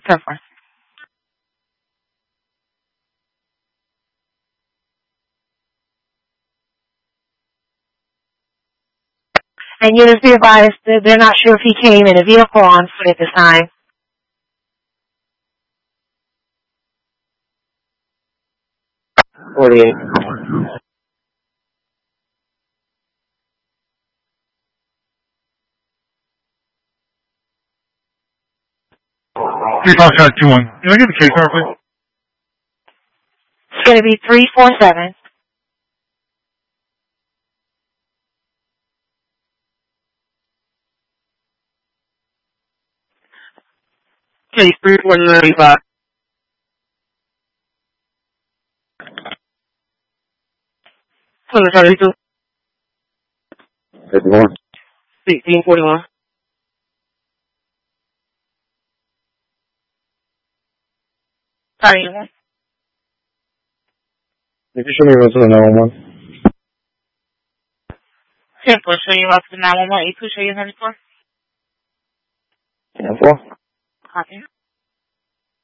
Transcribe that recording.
10-4. And units be advised that they're not sure if he came in a vehicle on foot at this time. $48. 3-5-2-1. Can I get the case number, please? It's going to be 347. Case 34985. $232. 51. 1641. Sorry. Did you show me what's in the 911? 10-4, show you up to 911. 82, show you 34. 10-4. Copy.